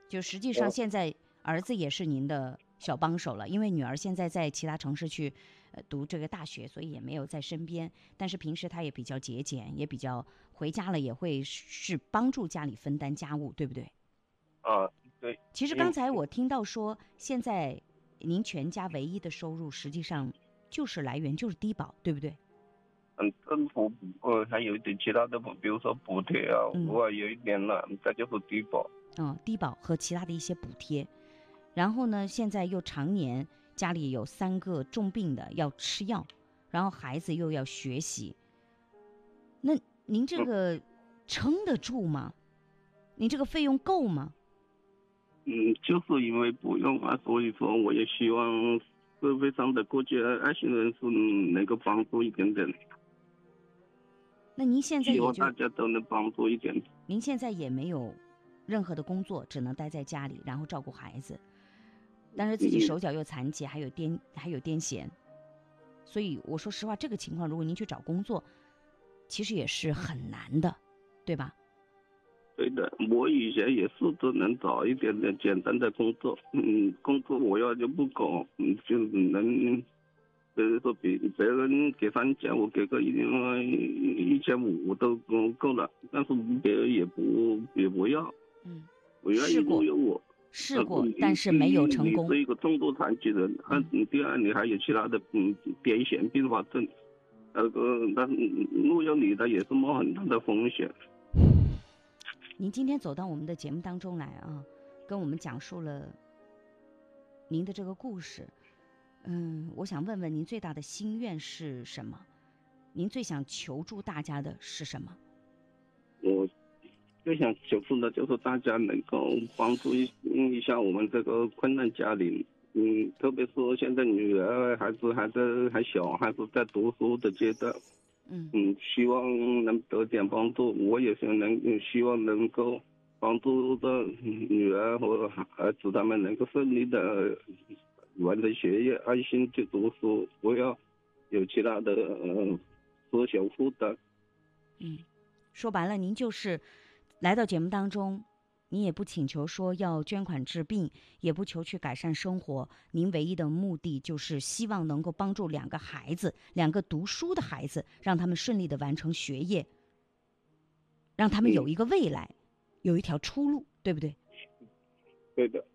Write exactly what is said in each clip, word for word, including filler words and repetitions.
就实际上现在儿子也是您的小帮手了，因为女儿现在在其他城市去呃读这个大学，所以也没有在身边。但是平时他也比较节俭，也比较回家了也会是帮助家里分担家务，对不对？ 啊，对。 其实刚才我听到说，现在您全家唯一的收入实际上就是来源就是低保，对不对？ 嗯，政府呃还有一点其他的补，比如说补贴啊， 嗯偶尔有一点了，再就是低保。 嗯，低保和其他的一些补贴。然后呢，现在又常年家里有三个重病的要吃药，然后孩子又要学习，那您这嗯个撑得住吗？您这个费用够吗？ 嗯，就是因为不用啊，所以说我也希望社会上的各界爱心人士能够帮助一点点， 那您现在希望也就大家都能帮助一点。 您现在也没有任何的工作，只能待在家里，然后照顾孩子，但是自己手脚又残疾，还有癫还有癫痫，所以我说实话，这个情况如果您去找工作，其实也是很难的，对吧？ 对的，我以前也试着能找一点点简单的工作，嗯，工作我要就不搞，嗯，就能，比如说别别人给三千，我给个一一千五都够够了，但是别人也不也不要， 嗯， 我愿意试过录用我。 试过， 你但是第一没有成你功。 是一个重度残疾人，啊， 嗯第二你还有其他的嗯癫痫并发症，那个但是录用你的也是冒很大的风险。 您今天走到我们的节目当中来啊，跟我们讲述了您的这个故事。嗯，我想问问您最大的心愿是什么？您最想求助大家的是什么？ 我最想求助的就是大家能够帮助一一下我们这个困难家庭，嗯，特别是现在女儿孩子还在还小，还是在读书的阶段， 嗯嗯，希望能得点帮助。我也是能希望能够帮助的女儿和儿子他们能够顺利的完成学业，安心去读书，不要有其他的呃思想负担。 嗯，说白了，您就是来到节目当中，您也不请求说要捐款治病，也不求去改善生活，您唯一的目的就是希望能够帮助两个孩子，两个读书的孩子，让他们顺利的完成学业，让他们有一个未来，有一条出路，对不对？ 对的。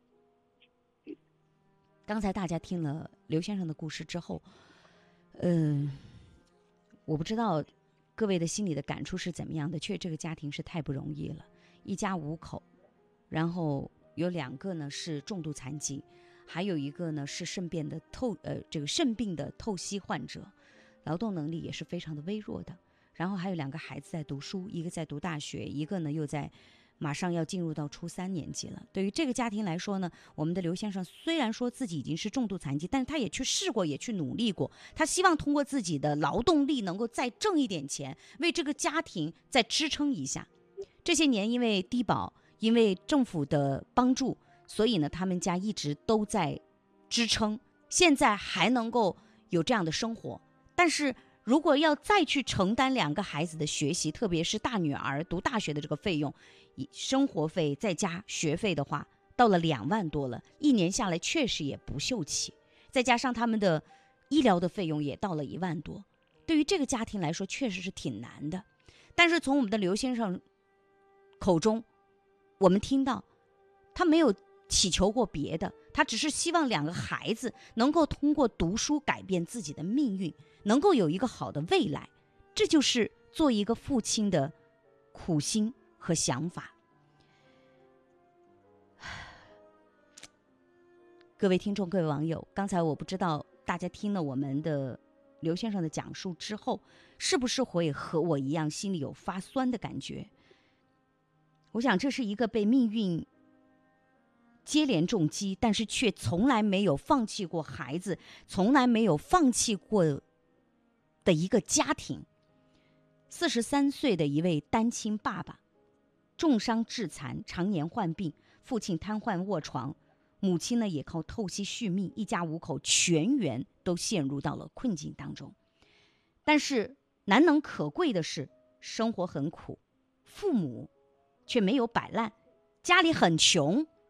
刚才大家听了刘先生的故事之后，嗯、呃，我不知道各位的心里的感触是怎么样的。确实这个家庭是太不容易了，一家五口，然后有两个呢是重度残疾，还有一个呢是肾病的透呃这个肾病的透析患者，劳动能力也是非常的微弱的。然后还有两个孩子在读书，一个在读大学，一个呢又在马上要进入到初三年级了。对于这个家庭来说呢，我们的刘先生虽然说自己已经是重度残疾，但是他也去试过，也去努力过，他希望通过自己的劳动力能够再挣一点钱，为这个家庭再支撑一下。这些年因为低保，因为政府的帮助，所以呢他们家一直都在支撑，现在还能够有这样的生活。但是如果要再去承担两个孩子的学习，特别是大女儿读大学的这个费用，生活费再加学费的话，到了两万多了，一年下来确实也不秀气。再加上他们的医疗的费用也到了一万多，对于这个家庭来说确实是挺难的。但是从我们的刘先生口中，我们听到他没有祈求过别的，他只是希望两个孩子能够通过读书改变自己的命运，能够有一个好的未来，这就是做一个父亲的苦心和想法。各位听众，各位网友，刚才我不知道大家听了我们的刘先生的讲述之后，是不是会和我一样心里有发酸的感觉？我想这是一个被命运接连重击，但是却从来没有放弃过孩子，从来没有放弃过的一个家庭。四十三岁的一位单亲爸爸，重伤致残，常年患病，父亲瘫痪卧床，母亲呢也靠透析续命，一家五口全员都陷入到了困境当中。但是难能可贵的是，生活很苦，父母却没有摆烂，家里很穷，